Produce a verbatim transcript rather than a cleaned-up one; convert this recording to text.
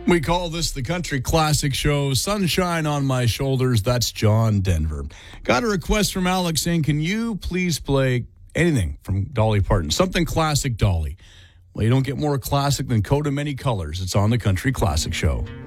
We call this the Country Classic Show. Sunshine on My Shoulders. That's John Denver. Got a request from Alex saying, can you please play anything from Dolly Parton? Something classic Dolly. Well, you don't get more classic than Coat of Many Colors. It's on the Country Classic Show.